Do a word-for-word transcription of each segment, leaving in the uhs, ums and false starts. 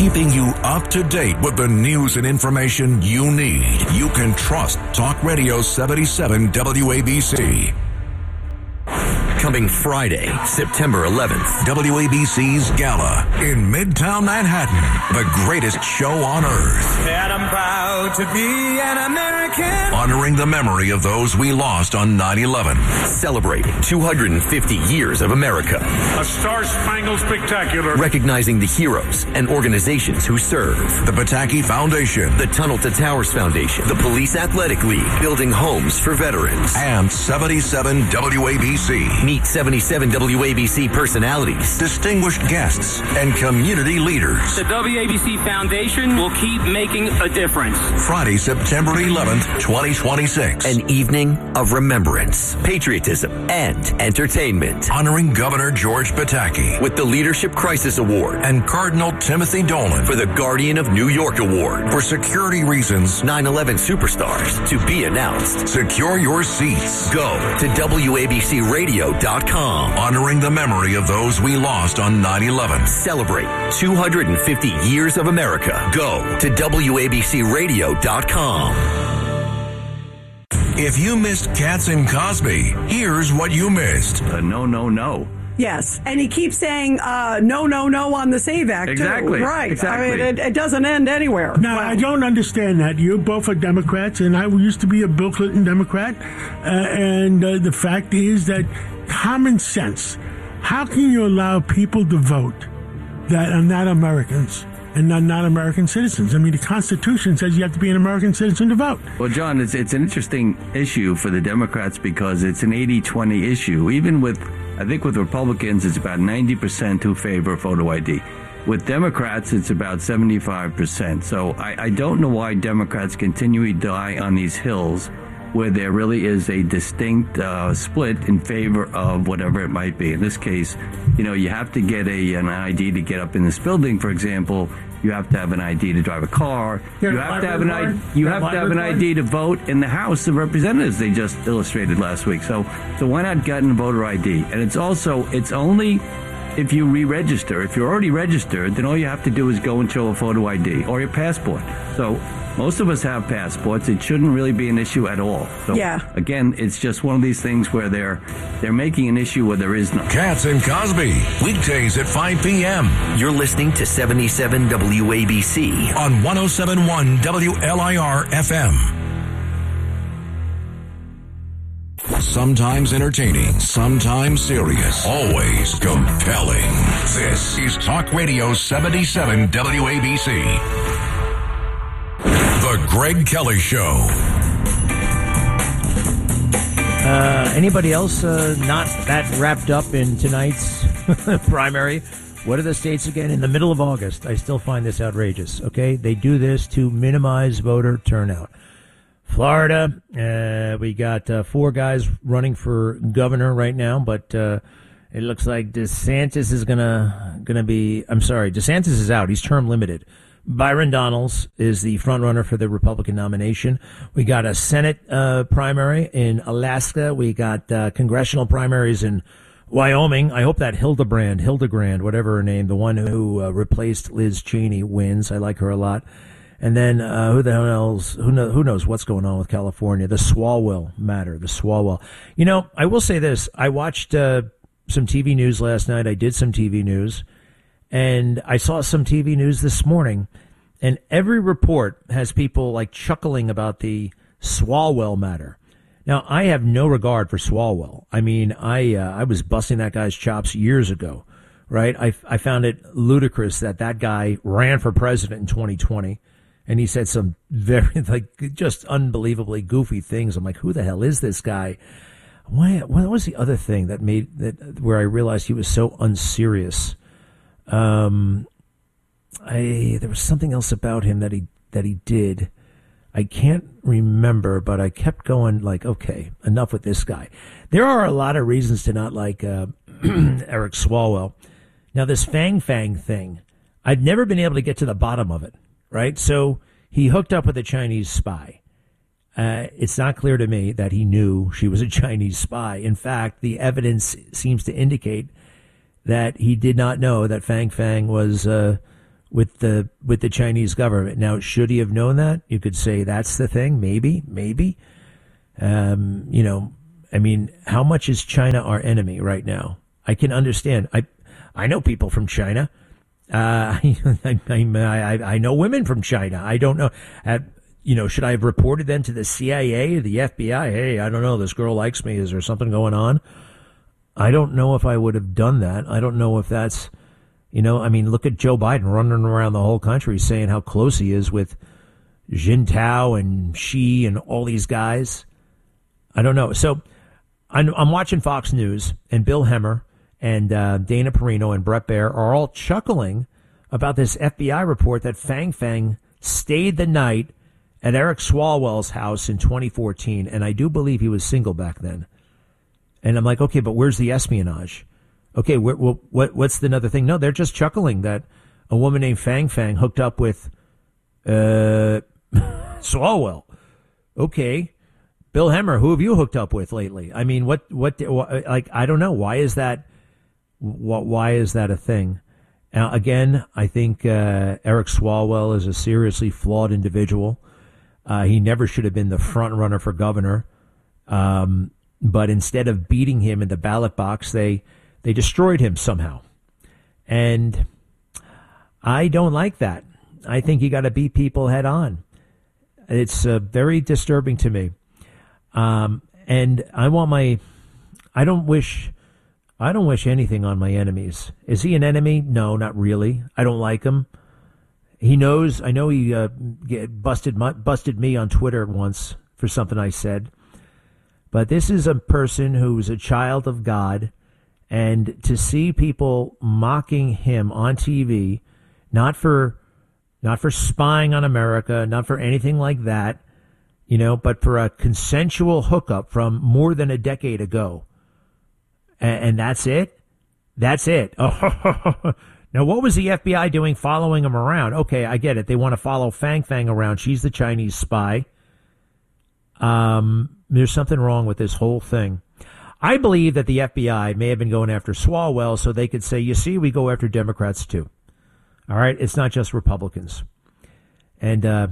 keeping you up to date with the news and information you need. You can trust Talk Radio seventy-seven W A B C. Coming Friday, September eleventh, W A B C's Gala in Midtown Manhattan, the greatest show on earth. And I'm proud to be an American. Honoring the memory of those we lost on nine eleven. Celebrating two hundred fifty years of America. A Star-Spangled Spectacular. Recognizing the heroes and organizations who serve. The Pataki Foundation. The Tunnel to Towers Foundation. The Police Athletic League. Building homes for veterans. And seventy-seven W A B C. Meet seventy-seven W A B C personalities, distinguished guests, and community leaders. The W A B C Foundation will keep making a difference. Friday, September eleventh, twenty twenty-six. An evening of remembrance, patriotism, and entertainment. Honoring Governor George Pataki with the Leadership Crisis Award and Cardinal Timothy Dolan for the Guardian of New York Award. For security reasons, nine eleven superstars to be announced. Secure your seats. Go to W A B C radio dot com. Honoring the memory of those we lost on nine eleven. Celebrate two hundred fifty years of America. Go to W A B C radio dot com. If you missed Katz and Cosby, here's what you missed. Uh, no, no, no. Yes, and he keeps saying uh, no, no, no on the SAVE Act, exactly. too. Right. Exactly. I mean, it, it doesn't end anywhere. Now, Wow. I don't understand that. You both are Democrats, and I used to be a Bill Clinton Democrat. Uh, and uh, the fact is that common sense, how can you allow people to vote that are not Americans and not, not American citizens? I mean, the Constitution says you have to be an American citizen to vote. Well, John, it's it's an interesting issue for the Democrats because it's an eighty twenty issue. Even with, I think with Republicans, it's about ninety percent who favor photo I D. With Democrats, it's about seventy-five percent. So I, I don't know why Democrats continually die on these hills where there really is a distinct uh, split in favor of whatever it might be. In this case, you know, you have to get a an I D to get up in this building, for example. You have to have an I D to drive a car. You're you a have to have an I D. card? You You're have a to have an I D to vote in the House of Representatives. They just illustrated last week. So, so why not get a voter I D? And it's also it's only if you re-register. If you're already registered, then all you have to do is go and show a photo I D or your passport. So most of us have passports. It shouldn't really be an issue at all. So yeah. Again, it's just one of these things where they're they're making an issue where there is none. Katz and Cosby, weekdays at five p.m. You're listening to seventy-seven W A B C on one oh seven point one W L I R F M. Sometimes entertaining, sometimes serious, always compelling. This is Talk Radio seventy-seven W A B C. The Greg Kelly Show. Uh, anybody else uh, not that wrapped up in tonight's primary? What are the states again? In the middle of August. I still find this outrageous, okay? They do this to minimize voter turnout. Florida, uh, we got uh, four guys running for governor right now, but uh, it looks like DeSantis is gonna gonna be. I'm sorry, DeSantis is out. He's term limited. Byron Donalds is the front runner for the Republican nomination. We got a Senate uh, primary in Alaska. We got uh, congressional primaries in Wyoming. I hope that Hildebrand, Hildegrand, whatever her name, the one who uh, replaced Liz Cheney, wins. I like her a lot. And then uh, who the hell knows? Who, know, who knows what's going on with California? The Swalwell matter. The Swalwell. You know, I will say this. I watched uh, some T V news last night. I did some T V news. And I saw some T V news this morning, and every report has people like chuckling about the Swalwell matter. Now, I have no regard for Swalwell. I mean, I uh, I was busting that guy's chops years ago, right? I, I found it ludicrous that that guy ran for president in twenty twenty, and he said some very, like, just unbelievably goofy things. I'm like, who the hell is this guy? Why, what was the other thing that made that where I realized he was so unserious? Um, I, there was something else about him that he, that he did. I can't remember, but I kept going like, okay, enough with this guy. There are a lot of reasons to not like, uh, Eric Swalwell. Now this Fang Fang thing, I've never been able to get to the bottom of it, right? So he hooked up with a Chinese spy. Uh, it's not clear to me that he knew she was a Chinese spy. In fact, the evidence seems to indicate that he did not know that Fang Fang was uh, with the with the Chinese government. Now, should he have known that? You could say that's the thing. Maybe, maybe. Um, you know, I mean, how much is China our enemy right now? I can understand. I I know people from China. Uh, I, I, I, I know women from China. I don't know. Uh, you know, should I have reported them to the C I A, the F B I? Hey, I don't know. This girl likes me. Is there something going on? I don't know if I would have done that. I don't know if that's, you know, I mean, look at Joe Biden running around the whole country saying how close he is with Jintao and Xi and all these guys. I don't know. So I'm, I'm watching Fox News, and Bill Hemmer and uh, Dana Perino and Brett Baer are all chuckling about this F B I report that Fang Fang stayed the night at Eric Swalwell's house in twenty fourteen, and I do believe he was single back then. And I'm like, okay, but where's the espionage? Okay, where, what, what what's the another thing? No, they're just chuckling that a woman named Fang Fang hooked up with uh, Swalwell. Okay. Bill Hemmer, who have you hooked up with lately? I mean, what, what, like, I don't know. Why is that, why is that a thing? Now, again, I think uh, Eric Swalwell is a seriously flawed individual. Uh, he never should have been the front runner for governor. Um, but instead of beating him in the ballot box, they, they destroyed him somehow. And I don't like that. I think you got to beat people head on. It's uh, very disturbing to me. Um, and I want my, I don't wish, I don't wish anything on my enemies. Is he an enemy? No, not really. I don't like him. He knows, I know he uh, get busted, my, busted me on Twitter once for something I said. But this is a person who's a child of God. And to see people mocking him on T V, not for, not for spying on America, not for anything like that, you know, but for a consensual hookup from more than a decade ago. And, and that's it? That's it. Oh, now, what was the F B I doing following him around? Okay, I get it. They want to follow Fang Fang around. She's the Chinese spy. Um, there's something wrong with this whole thing. I believe that the F B I may have been going after Swalwell so they could say, you see, we go after Democrats too. All right? It's not just Republicans. And, uh,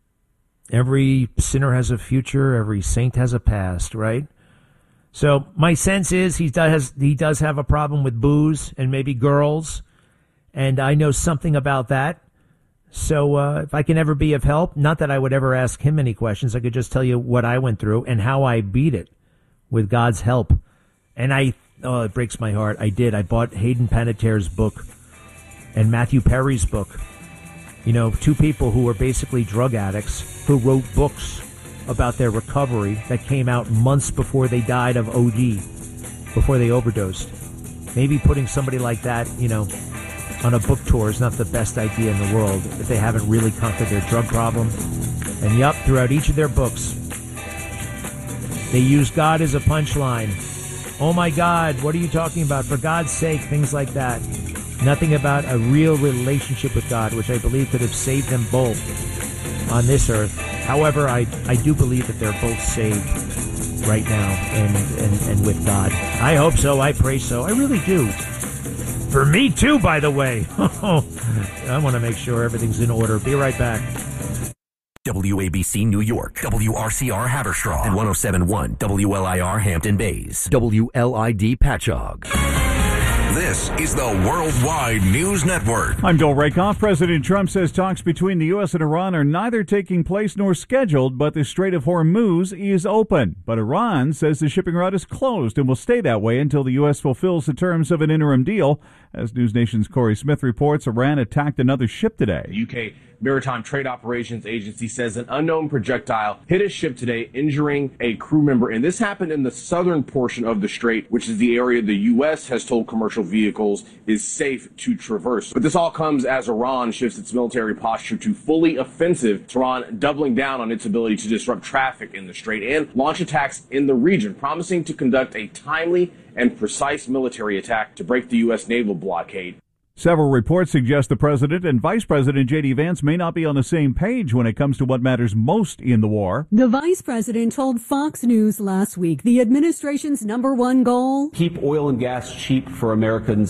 every sinner has a future. Every saint has a past, right? So my sense is he does he does have a problem with booze and maybe girls, and I know something about that. So uh, if I can ever be of help, not that I would ever ask him any questions, I could just tell you what I went through and how I beat it with God's help. And I, oh, it breaks my heart. I did. I bought Hayden Panettiere's book and Matthew Perry's book. You know, two people who were basically drug addicts who wrote books about their recovery that came out months before they died of O D, before they overdosed. Maybe putting somebody like that, you know, on a book tour is not the best idea in the world if they haven't really conquered their drug problem. And yup, throughout each of their books, they use God as a punchline. Oh my God, what are you talking about? For God's sake, things like that. Nothing about a real relationship with God, which I believe could have saved them both on this earth. However, I, I do believe that they're both saved right now and, and, and with God. I hope so. I pray so. I really do. For me too, by the way. I want to make sure everything's in order. Be right back. W A B C New York, W R C R Haverstraw, and one oh seven point one W L I R Hampton Bays, W L I D Patchogue. This is the Worldwide News Network. I'm Joel Rakoff. President Trump says talks between the U S and Iran are neither taking place nor scheduled, but the Strait of Hormuz is open. But Iran says the shipping route is closed and will stay that way until the U S fulfills the terms of an interim deal. As News Nation's Corey Smith reports, Iran attacked another ship today. The U K Maritime Trade Operations Agency says an unknown projectile hit a ship today, injuring a crew member. And this happened in the southern portion of the strait, which is the area the U S has told commercial vehicles is safe to traverse. But this all comes as Iran shifts its military posture to fully offensive, Iran doubling down on its ability to disrupt traffic in the strait and launch attacks in the region, promising to conduct a timely and precise military attack to break the U S naval blockade. Several reports suggest the president and Vice President J D Vance may not be on the same page when it comes to what matters most in the war. The vice president told Fox News last week the administration's number one goal: keep oil and gas cheap for Americans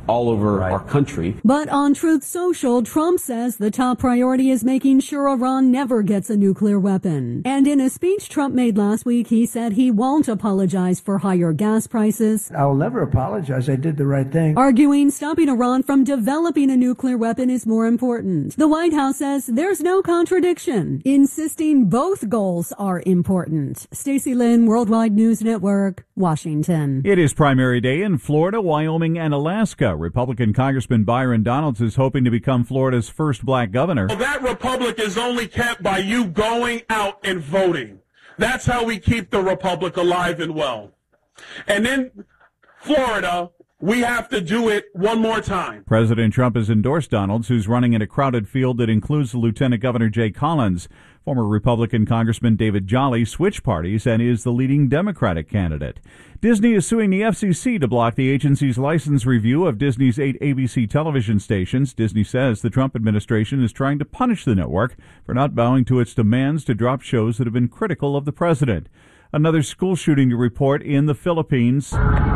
all over right. our country. But on Truth Social, Trump says the top priority is making sure Iran never gets a nuclear weapon. And in a speech Trump made last week, he said he won't apologize for higher gas prices. I'll never apologize. I did the right thing. Arguing stopping Iran from developing a nuclear weapon is more important. The White House says there's no contradiction, insisting both goals are important. Stacey Lynn, Worldwide News Network, Washington. It is primary day in Florida, Wyoming, and Alaska. Republican Congressman Byron Donalds is hoping to become Florida's first black governor. Well, that republic is only kept by you going out and voting. That's how we keep the republic alive and well. And in Florida, we have to do it one more time. President Trump has endorsed Donalds, who's running in a crowded field that includes Lieutenant Governor Jay Collins. Former Republican Congressman David Jolly switched parties and is the leading Democratic candidate. Disney is suing the F C C to block the agency's license review of Disney's eight A B C television stations. Disney says the Trump administration is trying to punish the network for not bowing to its demands to drop shows that have been critical of the president. Another school shooting to report in the Philippines.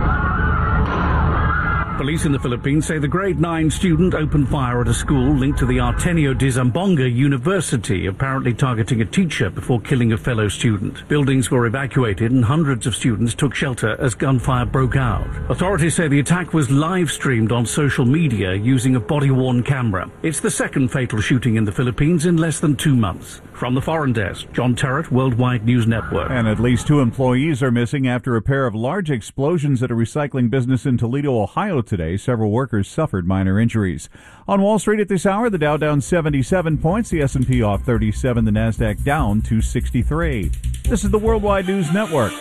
Police in the Philippines say the grade nine student opened fire at a school linked to the Artenio de Zamboanga University, apparently targeting a teacher before killing a fellow student. Buildings were evacuated and hundreds of students took shelter as gunfire broke out. Authorities say the attack was live-streamed on social media using a body-worn camera. It's the second fatal shooting in the Philippines in less than two months. From the Foreign Desk, John Terrett, Worldwide News Network. And at least two employees are missing after a pair of large explosions at a recycling business in Toledo, Ohio today. Several workers suffered minor injuries. On Wall Street at this hour, the Dow down seventy-seven points, the S and P off thirty-seven, the Nasdaq down two sixty-three. This is the Worldwide News Network.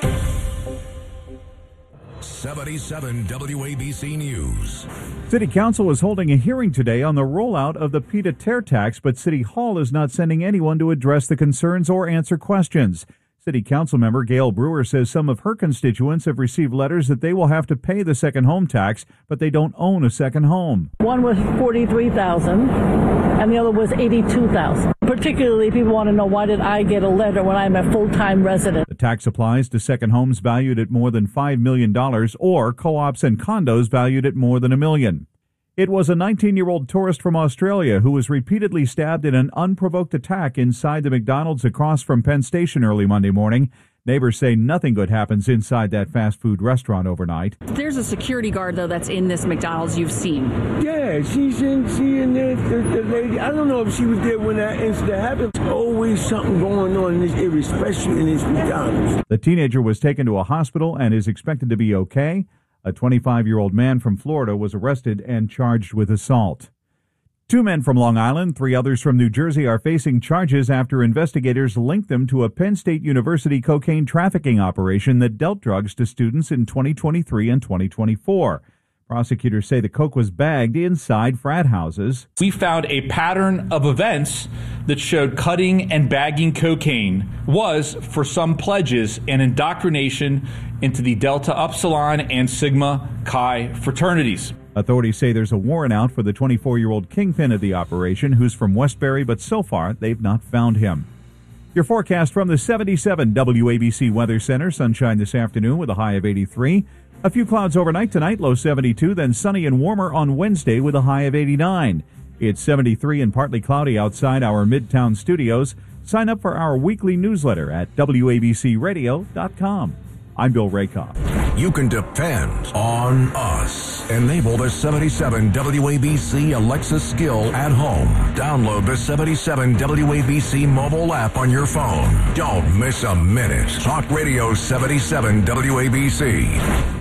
seventy-seven W A B C News. City Council is holding a hearing today on the rollout of the pied-à-terre tax, but City Hall is not sending anyone to address the concerns or answer questions. City Council member Gail Brewer says some of her constituents have received letters that they will have to pay the second home tax, but they don't own a second home. One was forty-three thousand dollars and the other was eighty-two thousand dollars. Particularly, people want to know, why did I get a letter when I'm a full-time resident? The tax applies to second homes valued at more than five million dollars or co-ops and condos valued at more than a million. It was a nineteen-year-old tourist from Australia who was repeatedly stabbed in an unprovoked attack inside the McDonald's across from Penn Station early Monday morning. Neighbors say nothing good happens inside that fast food restaurant overnight. There's a security guard, though, that's in this McDonald's you've seen. Yeah, she's in, she in there, the, the lady. I don't know if she was there when that incident happened. There's always something going on in this area, especially in this McDonald's. The teenager was taken to a hospital and is expected to be okay. A twenty-five-year-old man from Florida was arrested and charged with assault. Two men from Long Island, three others from New Jersey are facing charges after investigators linked them to a Penn State University cocaine trafficking operation that dealt drugs to students in twenty twenty-three and twenty twenty-four. Prosecutors say the coke was bagged inside frat houses. We found a pattern of events that showed cutting and bagging cocaine was, for some pledges, an indoctrination into the Delta Upsilon and Sigma Chi fraternities. Authorities say there's a warrant out for the twenty-four-year-old kingpin of the operation, who's from Westbury, but so far they've not found him. Your forecast from the seventy-seven W A B C Weather Center. Sunshine this afternoon with a high of eighty-three. A few clouds overnight tonight, low seventy-two, then sunny and warmer on Wednesday with a high of eighty-nine. It's seventy-three and partly cloudy outside our Midtown studios. Sign up for our weekly newsletter at W A B C radio dot com. I'm Bill Rakoff. You can depend on us. Enable the seventy-seven W A B C Alexa skill at home. Download the seventy-seven W A B C mobile app on your phone. Don't miss a minute. Talk Radio seventy-seven W A B C.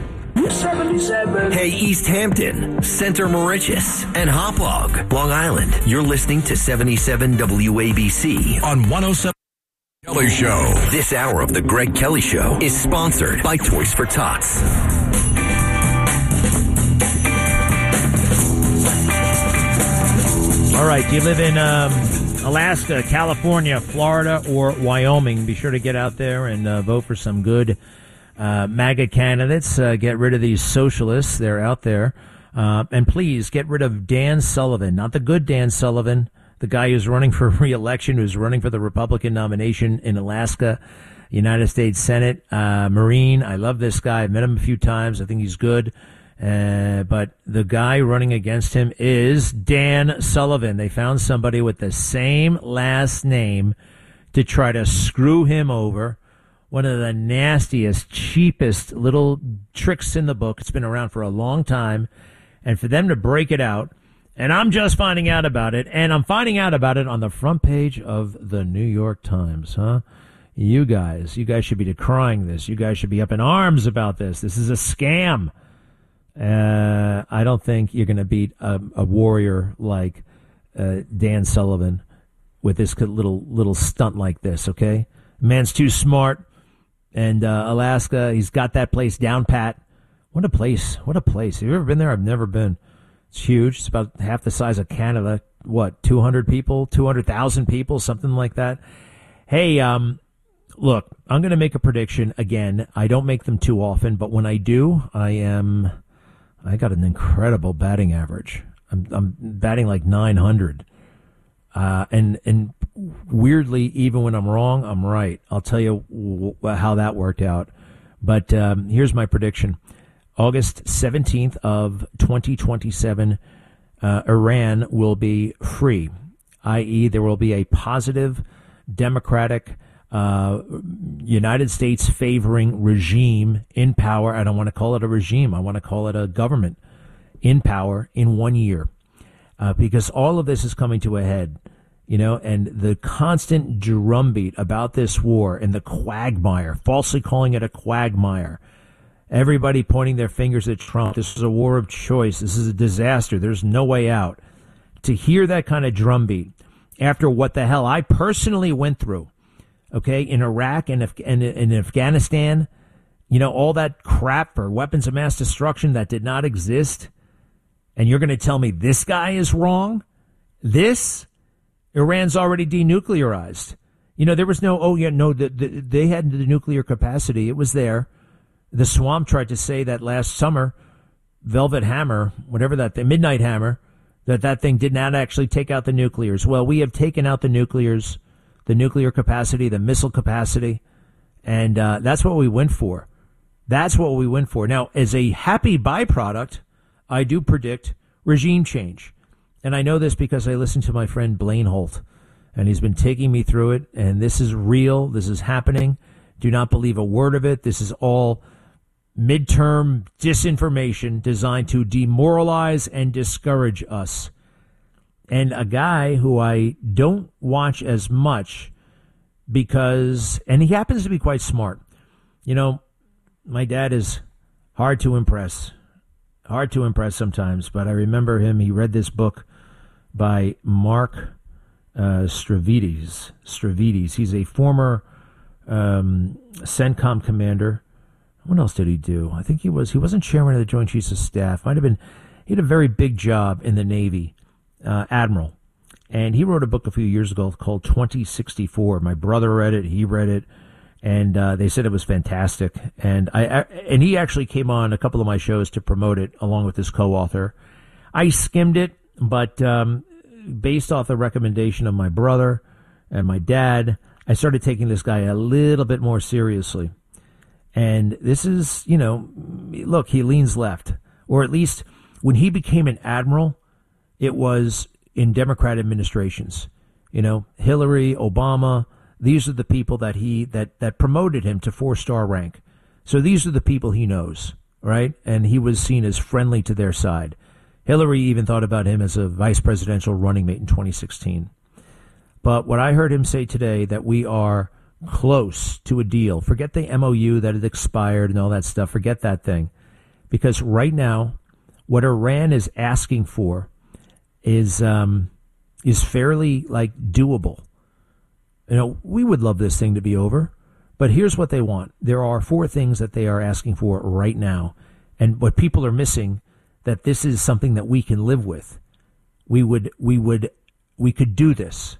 seventy-seven. Hey, East Hampton, Center Moriches, and Hauppauge, Long Island. You're listening to seventy-seven W A B C on one oh seven. Kelly Show. This hour of the Greg Kelly Show is sponsored by Toys for Tots. All right, do you live in um, Alaska, California, Florida, or Wyoming? Be sure to get out there and uh, vote for some good uh, MAGA candidates. Uh, get rid of these socialists. They're out there. Uh, and please get rid of Dan Sullivan, not the good Dan Sullivan, the guy who's running for re-election, who's running for the Republican nomination in Alaska, United States Senate, uh, Marine. I love this guy. I've met him a few times. I think he's good. Uh, but the guy running against him is Dan Sullivan. They found somebody with the same last name to try to screw him over. One of the nastiest, cheapest little tricks in the book. It's been around for a long time. And for them to break it out, and I'm just finding out about it, and I'm finding out about it on the front page of the New York Times, huh? You guys, you guys should be decrying this. You guys should be up in arms about this. This is a scam. Uh, I don't think you're going to beat a, a warrior like uh, Dan Sullivan with this little little stunt like this, okay? Man's too smart. And uh, Alaska, he's got that place down pat. What a place. What a place. Have you ever been there? I've never been. It's huge. It's about half the size of Canada. What, two hundred people? two hundred thousand people? Something like that. Hey, um, look, I'm going to make a prediction again. I don't make them too often, but when I do, I am... I got an incredible batting average. I'm, I'm batting like nine hundred. Uh, and, and weirdly, even when I'm wrong, I'm right. I'll tell you w- how that worked out. But um, here's my prediction. August seventeenth of twenty twenty-seven, uh, Iran will be free, that is there will be a positive, democratic, uh, United States favoring regime in power. I don't want to call it a regime. I want to call it a government in power in one year. Uh, because all of this is coming to a head, you know, and the constant drumbeat about this war and the quagmire, falsely calling it a quagmire, everybody pointing their fingers at Trump. This is a war of choice. This is a disaster. There's no way out. To hear that kind of drumbeat after what the hell I personally went through, okay, in Iraq and in, in Afghanistan, you know, all that crap for weapons of mass destruction that did not exist. And you're going to tell me this guy is wrong? This? Iran's already denuclearized. You know, there was no, oh, yeah, no, the, the, they had the nuclear capacity. It was there. The Swamp tried to say that last summer, Velvet Hammer, whatever that thing, Midnight Hammer, that that thing did not actually take out the nuclears. Well, we have taken out the nuclears, the nuclear capacity, the missile capacity, and uh, that's what we went for. That's what we went for. Now, as a happy byproduct, I do predict regime change. And I know this because I listened to my friend Blaine Holt, and he's been taking me through it, and this is real. This is happening. Do not believe a word of it. This is all midterm disinformation designed to demoralize and discourage us. And a guy who I don't watch as much because, and he happens to be quite smart. You know, my dad is hard to impress. Hard to impress sometimes, but I remember him. He read this book by Mark uh, Stavridis. Stavridis. He's a former um, CENTCOM commander. What else did he do? I think he was. He wasn't chairman of the Joint Chiefs of Staff. Might have been. He had a very big job in the Navy, uh, admiral, and he wrote a book a few years ago called twenty sixty-four. My brother read it. He read it. And uh, they said it was fantastic. And I, I and he actually came on a couple of my shows to promote it along with his co-author. I skimmed it, but um, based off the recommendation of my brother and my dad, I started taking this guy a little bit more seriously. And this is, you know, look, he leans left. Or at least when he became an admiral, it was in Democrat administrations. You know, Hillary, Obama. These are the people that he that, that promoted him to four-star rank. So these are the people he knows, right? And he was seen as friendly to their side. Hillary even thought about him as a vice presidential running mate in twenty sixteen. But what I heard him say today, that we are close to a deal. Forget the M O U that had expired and all that stuff. Forget that thing. Because right now, what Iran is asking for is um, is fairly, like, doable. You know, we would love this thing to be over, but here's what they want. There are four things that they are asking for right now. And what people are missing, that this is something that we can live with. We would, we would, we could do this.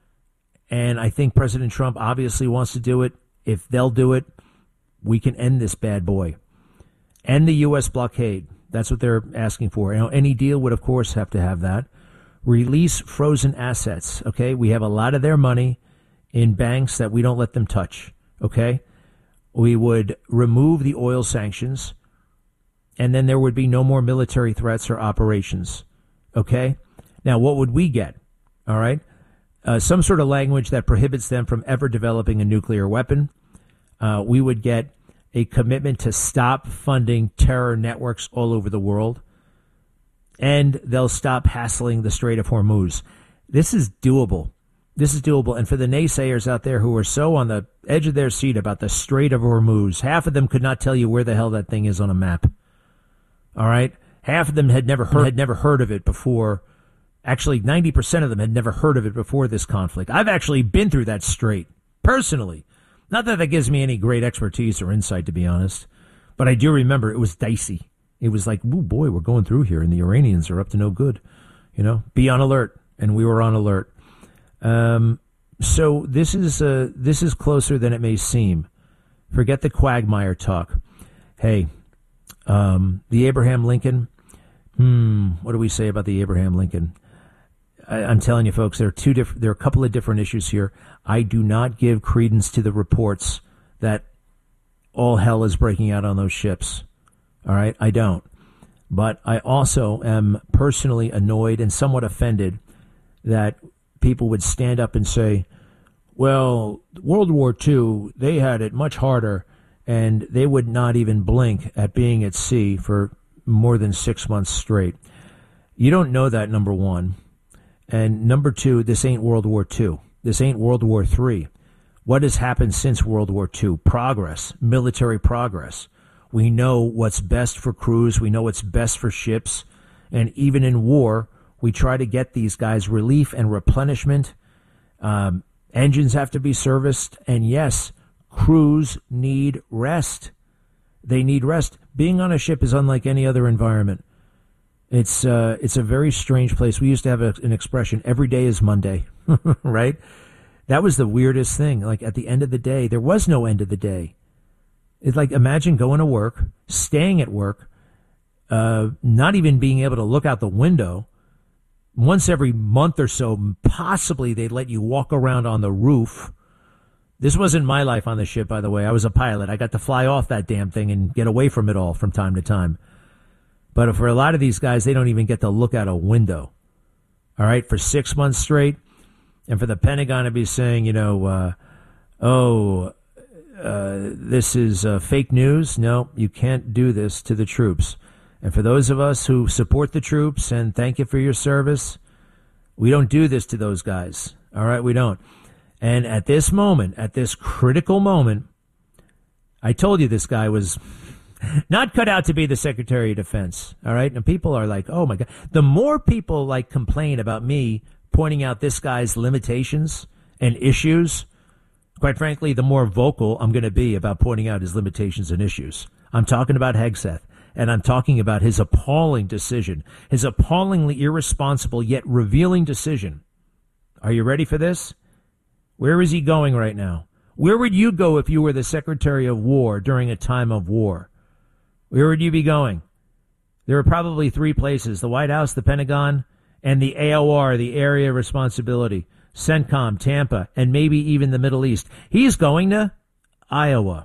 And I think President Trump obviously wants to do it. If they'll do it, we can end this bad boy. End the U S blockade. That's what they're asking for. You know, any deal would, of course, have to have that. Release frozen assets. Okay. We have a lot of their money in banks that we don't let them touch, okay? We would remove the oil sanctions, and then there would be no more military threats or operations. Okay? Now, what would we get? All right? Uh, some sort of language that prohibits them from ever developing a nuclear weapon. Uh, we would get a commitment to stop funding terror networks all over the world. And they'll stop hassling the Strait of Hormuz. This is doable. This is doable. And for the naysayers out there who are so on the edge of their seat about the Strait of Hormuz, half of them could not tell you where the hell that thing is on a map. All right? Half of them had never heard, had never heard of it before. Actually, ninety percent of them had never heard of it before this conflict. I've actually been through that strait, personally. Not that that gives me any great expertise or insight, to be honest. But I do remember it was dicey. It was like, oh boy, we're going through here, and the Iranians are up to no good. You know, be on alert. And we were on alert. Um, so this is uh, this is closer than it may seem. Forget the quagmire talk. Hey, um, the Abraham Lincoln. Hmm, what do we say about the Abraham Lincoln? I, I'm telling you, folks, there are two different. There are a couple of different issues here. I do not give credence to the reports that all hell is breaking out on those ships. All right, I don't. But I also am personally annoyed and somewhat offended that people would stand up and say, well, World War Two, they had it much harder, and they would not even blink at being at sea for more than six months straight. You don't know that, number one. And number two, this ain't World War Two. This ain't World War Three. What has happened since World War Two? Progress, military progress. We know what's best for crews. We know what's best for ships. And even in war, we try to get these guys relief and replenishment. Um, engines have to be serviced. And yes, crews need rest. They need rest. Being on a ship is unlike any other environment. It's uh, it's a very strange place. We used to have a, an expression, every day is Monday, right? That was the weirdest thing. Like at the end of the day, there was no end of the day. It's like, imagine going to work, staying at work, uh, not even being able to look out the window. Once every month or so, possibly they'd let you walk around on the roof. This wasn't my life on the ship, by the way. I was a pilot. I got to fly off that damn thing and get away from it all from time to time. But for a lot of these guys, they don't even get to look out a window. All right, for six months straight. And for the Pentagon to be saying, you know, uh, oh, uh, this is uh, fake news. No, you can't do this to the troops. And for those of us who support the troops and thank you for your service, we don't do this to those guys. All right, we don't. And at this moment, at this critical moment, I told you this guy was not cut out to be the Secretary of Defense. All right, and people are like, oh my God. The more people like complain about me pointing out this guy's limitations and issues, quite frankly, the more vocal I'm going to be about pointing out his limitations and issues. I'm talking about Hegseth. And I'm talking about his appalling decision, his appallingly irresponsible yet revealing decision. Are you ready for this? Where is he going right now? Where would you go if you were the Secretary of War during a time of war? Where would you be going? There are probably three places: the White House, the Pentagon, and the A O R, the Area of Responsibility, CENTCOM, Tampa, and maybe even the Middle East. He's going to Iowa.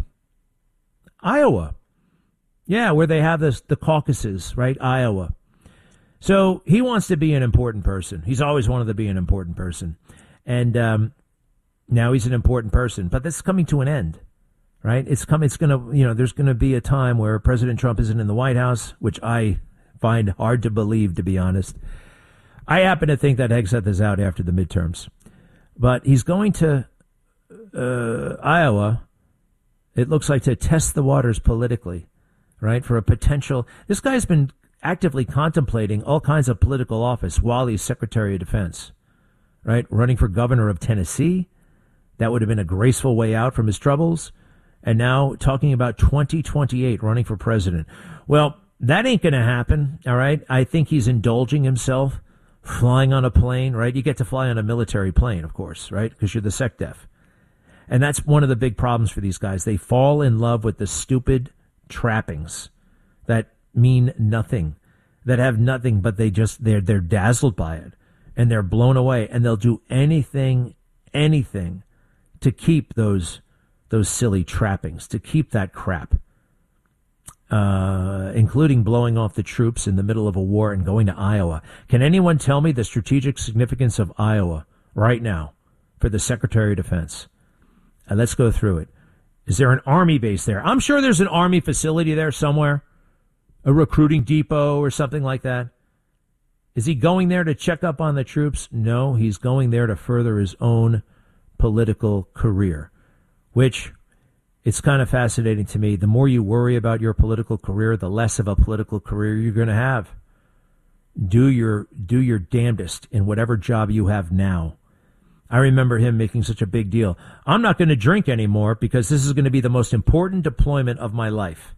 Iowa. Yeah, where they have this, the caucuses, right? Iowa. So he wants to be an important person. He's always wanted to be an important person. And um, now he's an important person. But this is coming to an end, right? It's coming. It's going to, you know, there's going to be a time where President Trump isn't in the White House, which I find hard to believe, to be honest. I happen to think that Hegseth is out after the midterms. But he's going to uh, Iowa, it looks like, to test the waters politically. Right, for a potential. This guy's been actively contemplating all kinds of political office while he's Secretary of Defense. Right, running for governor of Tennessee. That would have been a graceful way out from his troubles. And now talking about twenty twenty-eight, running for president. Well, that ain't going to happen. All right, I think he's indulging himself, flying on a plane. Right, you get to fly on a military plane, of course. Right, because you're the SecDef. And that's one of the big problems for these guys. They fall in love with the stupid trappings that mean nothing, that have nothing, but they just, they're, they're dazzled by it and they're blown away, and they'll do anything, anything to keep those, those silly trappings, to keep that crap. uh, including blowing off the troops in the middle of a war and going to Iowa. Can anyone tell me the strategic significance of Iowa right now for the Secretary of Defense? Uh, let's go through it. Is there an Army base there? I'm sure there's an Army facility there somewhere, a recruiting depot or something like that. Is he going there to check up on the troops? No, he's going there to further his own political career, which it's kind of fascinating to me. The more you worry about your political career, the less of a political career you're going to have. Do your do your damnedest in whatever job you have now. I remember him making such a big deal. I'm not going to drink anymore because this is going to be the most important deployment of my life.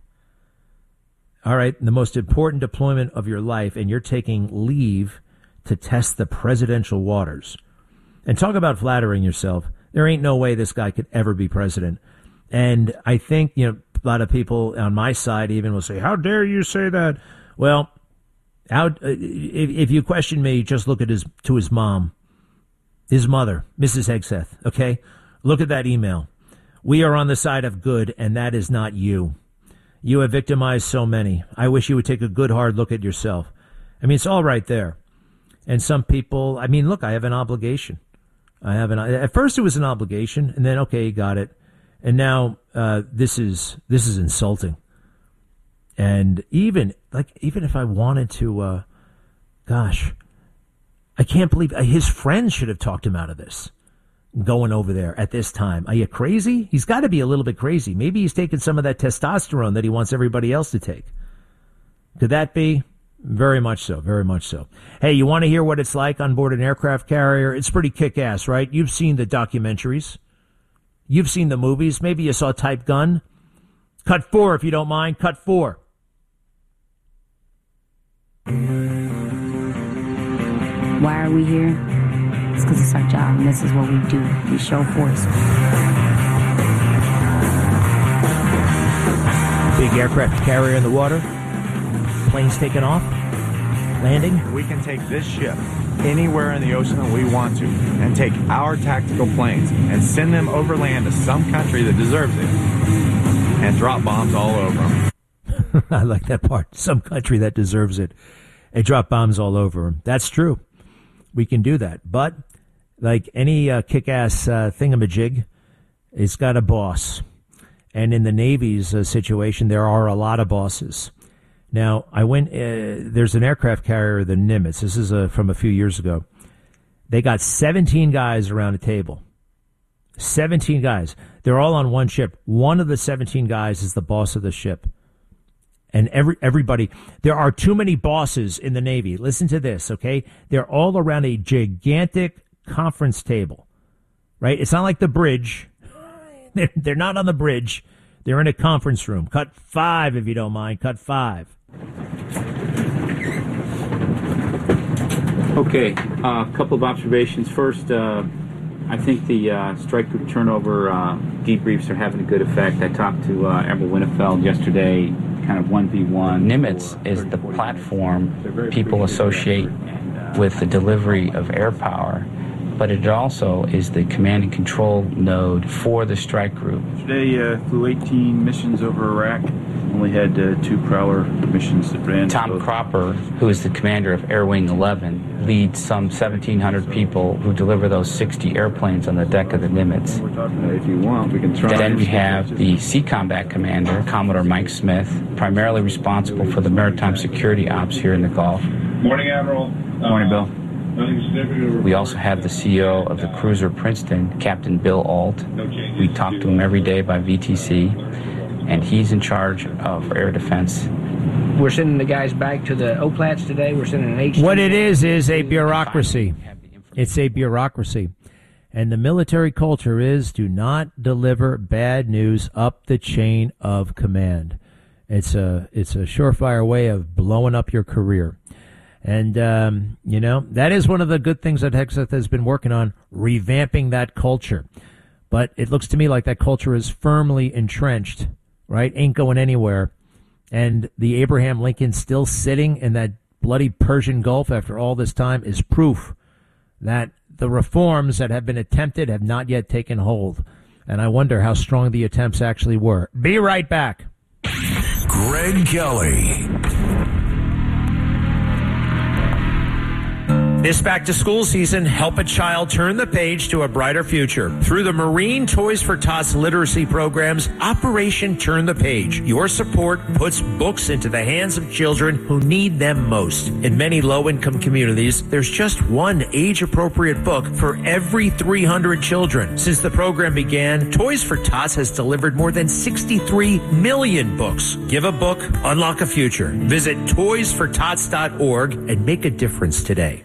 All right, the most important deployment of your life, and you're taking leave to test the presidential waters. And talk about flattering yourself. There ain't no way this guy could ever be president. And I think, you know, a lot of people on my side even will say, how dare you say that? Well, how, if, if you question me, just look at his to his mom, his mother, Missus Hegseth, okay? Look at that email. We are on the side of good, and that is not you. You have victimized so many. I wish you would take a good, hard look at yourself. I mean, it's all right there. And some people, I mean, look, I have an obligation. I have an, at first it was an obligation, and then, okay, you got it. And now, uh, this is, this is insulting. And even, like, even if I wanted to, uh, gosh, I can't believe his friends should have talked him out of this. Going over there at this time. Are you crazy? He's got to be a little bit crazy. Maybe he's taking some of that testosterone that he wants everybody else to take. Could that be? Very much so. Very much so. Hey, you want to hear what it's like on board an aircraft carrier? It's pretty kick-ass, right? You've seen the documentaries. You've seen the movies. Maybe you saw Type Gun. Cut four, if you don't mind. Cut four. Why are we here? It's because it's our job, and this is what we do. We show force. Big aircraft carrier in the water. Planes taking off. Landing. We can take this ship anywhere in the ocean we want to and take our tactical planes and send them overland to some country that deserves it and drop bombs all over them. I like that part. Some country that deserves it and drop bombs all over them. That's true. We can do that. But like any uh, kick-ass uh, thingamajig, it's got a boss. And in the Navy's uh, situation, there are a lot of bosses. Now, I went, uh, there's an aircraft carrier, the Nimitz. This is uh, from a few years ago. They got seventeen guys around a table. seventeen guys. They're all on one ship. One of the seventeen guys is the boss of the ship. And every everybody, there are too many bosses in the Navy. Listen to this, okay? They're all around a gigantic conference table, right? It's not like the bridge. They're, they're not on the bridge. They're in a conference room. Cut five, if you don't mind. Cut five. Okay, a uh, couple of observations. First, uh, I think the uh, strike group turnover uh, debriefs are having a good effect. I talked to uh, Admiral Winnefeld yesterday, kind of one v one. Nimitz is the platform people associate with the delivery of air power, but it also is the command and control node for the strike group. Today uh, flew eighteen missions over Iraq. Only had uh, two Prowler missions that ran. Tom Cropper, who is the commander of Air Wing eleven, leads some seventeen hundred people who deliver those sixty airplanes on the deck of the Nimitz. Uh, if you want, we can try. Then we have the Sea Combat Commander, Commodore Mike Smith, primarily responsible for the maritime security ops here in the Gulf. Morning, Admiral. Morning, Bill. We also have the C E O of the cruiser Princeton, Captain Bill Alt. We talk to him every day by V T C, and he's in charge of air defense. We're sending the guys back to the O PLATs today. We're sending an H. What it is is a bureaucracy. It's a bureaucracy. And the military culture is do not deliver bad news up the chain of command. It's a, it's a surefire way of blowing up your career. And, um, you know, that is one of the good things that Hegseth has been working on, revamping that culture. But it looks to me like that culture is firmly entrenched, right? Ain't going anywhere. And the Abraham Lincoln still sitting in that bloody Persian Gulf after all this time is proof that the reforms that have been attempted have not yet taken hold. And I wonder how strong the attempts actually were. Be right back. Greg Kelly. This back-to-school season, help a child turn the page to a brighter future. Through the Marine Toys for Tots literacy programs, Operation Turn the Page. Your support puts books into the hands of children who need them most. In many low-income communities, there's just one age-appropriate book for every three hundred children. Since the program began, Toys for Tots has delivered more than sixty-three million books. Give a book, unlock a future. Visit toys for tots dot org and make a difference today.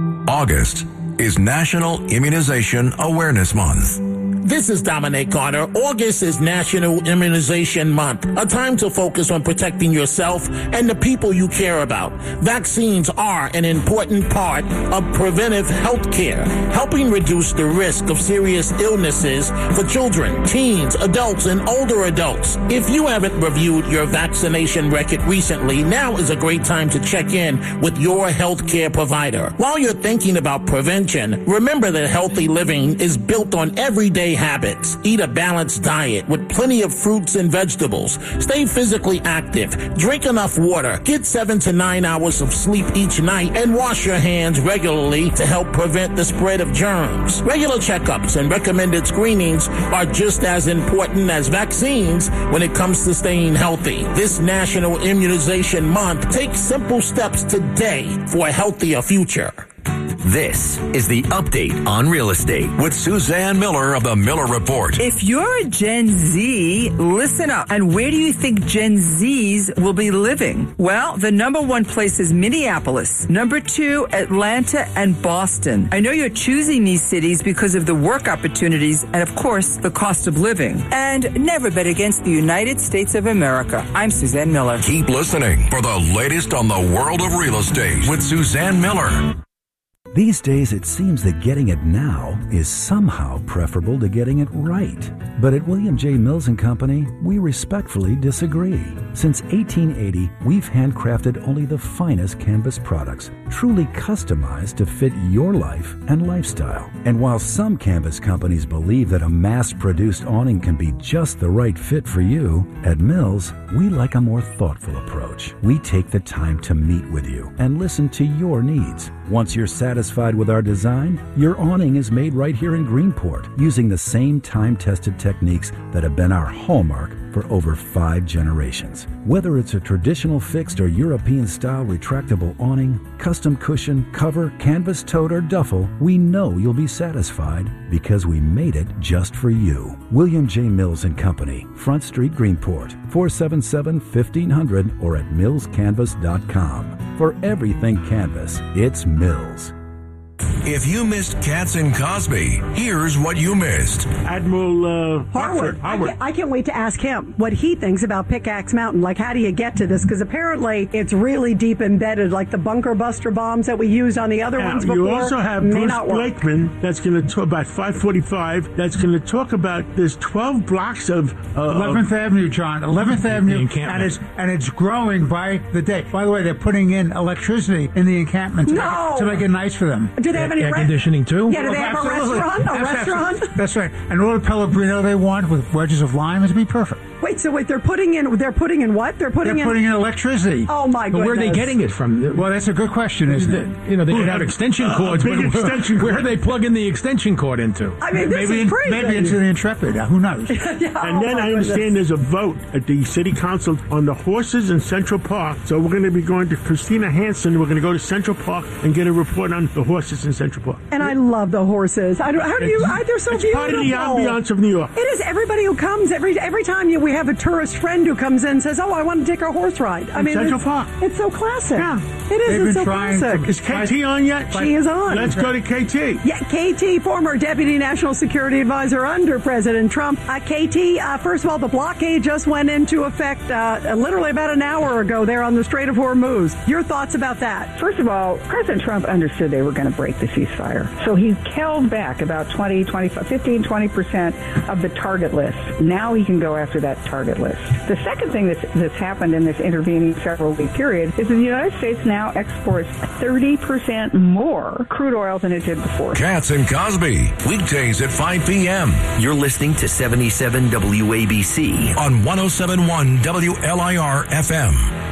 August is National Immunization Awareness Month. This is Dominic Carter. August is National Immunization Month, a time to focus on protecting yourself and the people you care about. Vaccines are an important part of preventive health care, helping reduce the risk of serious illnesses for children, teens, adults, and older adults. If you haven't reviewed your vaccination record recently, now is a great time to check in with your health care provider. While you're thinking about prevention, remember that healthy living is built on everyday habits. Eat a balanced diet with plenty of fruits and vegetables. Stay physically active. Drink enough water. Get seven to nine hours of sleep each night and wash your hands regularly to help prevent the spread of germs. Regular checkups and recommended screenings are just as important as vaccines when it comes to staying healthy. This National Immunization Month, take simple steps today for a healthier future. This is the update on real estate with Suzanne Miller of the Miller Report. If you're a Gen Z, listen up. And where do you think Gen Zs will be living? Well, the number one place is Minneapolis. Number two, Atlanta and Boston. I know you're choosing these cities because of the work opportunities and, of course, the cost of living. And never bet against the United States of America. I'm Suzanne Miller. Keep listening for the latest on the world of real estate with Suzanne Miller. These days, it seems that getting it now is somehow preferable to getting it right. But at William J. Mills and Company, we respectfully disagree. Since eighteen eighty, we've handcrafted only the finest canvas products, truly customized to fit your life and lifestyle. And while some canvas companies believe that a mass-produced awning can be just the right fit for you, at Mills, we like a more thoughtful approach. We take the time to meet with you and listen to your needs. Once you're satisfied with our design, your awning is made right here in Greenport using the same time-tested techniques that have been our hallmark for over five generations. Whether it's a traditional fixed or European-style retractable awning, custom cushion, cover, canvas tote, or duffel, we know you'll be satisfied because we made it just for you. William J. Mills and Company, Front Street, Greenport, four seven seven, fifteen hundred or at mills canvas dot com. For everything canvas, it's Mills. If you missed Katz and Cosby, here's what you missed. Admiral uh, Harwood. I can't, I can't wait to ask him what he thinks about Pickaxe Mountain. Like, how do you get to this? Because apparently it's really deep embedded, like the bunker buster bombs that we used on the other Now, ones before. you also have may Bruce not work. Blakeman that's going to talk about five forty-five. That's going to talk about there's twelve blocks of uh, eleventh Avenue, John. eleventh Avenue, encampment. and it's and it's growing by the day. By the way, they're putting in electricity in the encampment to, No! make, to make it nice for them. Do they have any air re- conditioning too? Yeah, do they have a Absolutely. restaurant? A That's- restaurant? That's, that's right. And all the Pellegrino they want with wedges of lime is be perfect. Wait, so wait, they're putting in, they're putting in what? They're putting They're in... putting in electricity. Oh, my But goodness. where are they getting it from? Well, that's a good question, isn't it? You know, they could have extension cords, big but extension where, where cord. are they plugging the extension cord into? I mean, this maybe is in- crazy. maybe into the Intrepid. Uh, who knows? Yeah, And oh then my I understand goodness. there's a vote at the city council on the horses in Central Park. So we're going to be going to Christina Hansen. We're going to go to Central Park and get a report on the horses in Central Park. And I love the horses. I don't, how do you? I, they're so it's beautiful. part of the ambiance of New York. It is. Everybody who comes every every time you, we have a tourist friend who comes in and says, "Oh, I want to take a horse ride." I In mean, Central it's, Park. It's so classic. Yeah. It is. They've it's been so trying classic. to- Is K T on yet? She is on. Let's go to K T. Yeah, K T, former Deputy National Security Advisor under President Trump. Uh, K T, uh, first of all, the blockade just went into effect uh, literally about an hour ago there on the Strait of Hormuz. Your thoughts about that? First of all, President Trump understood they were going to break the ceasefire. So he held back about twenty, twenty-five, fifteen, twenty percent of the target list. Now he can go after that target list. The second thing that's, that's happened in this intervening several week period is that the United States now exports thirty percent more crude oil than it did before. Katz and Cosby, weekdays at five p.m. You're listening to seventy-seven W A B C on one oh seven point one W L I R F M.